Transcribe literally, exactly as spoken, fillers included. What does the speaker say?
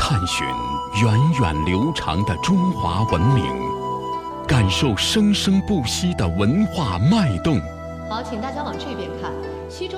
探寻源远流长的中华文明，感受生生不息的文化脉动。 好，请大家往这边看，西周。